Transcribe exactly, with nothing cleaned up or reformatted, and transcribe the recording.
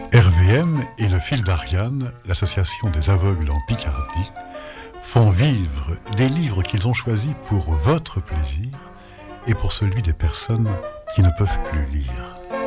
R V M et le Fil d'Ariane, l'association des aveugles en Picardie, font vivre des livres qu'ils ont choisis pour votre plaisir et pour celui des personnes qui ne peuvent plus lire.